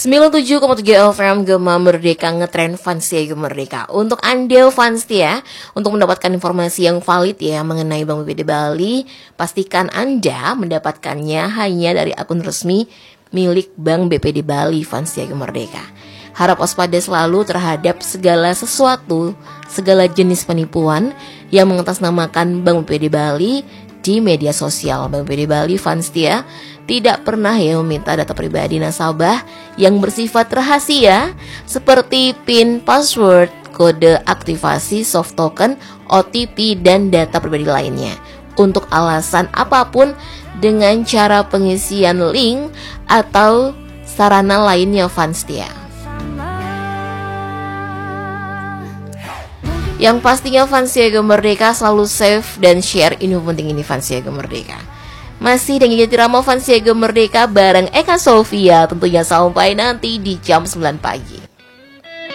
97,3 FM Gema Merdeka ngetrend fans ya Gema Merdeka. Untuk Anda fans ya, untuk mendapatkan informasi yang valid ya mengenai Bank BPD Bali, pastikan Anda mendapatkannya hanya dari akun resmi milik Bank BPD Bali fans ya Gema Merdeka. Harap waspada selalu terhadap segala sesuatu, segala jenis penipuan yang mengatasnamakan Bank BPD Bali di media sosial. Bank BPD Bali fans ya tidak pernah ya meminta data pribadi nasabah yang bersifat rahasia seperti PIN, password, kode aktivasi, soft token, OTP, dan data pribadi lainnya untuk alasan apapun dengan cara pengisian link atau sarana lainnya fans ya. Yang pastinya fans Gema Merdeka selalu save dan share info penting ini fans Gema Merdeka. Masih dengan Jatirama fans Gema Merdeka bareng Eka Sofia tentunya sampai nanti di jam 9 pagi.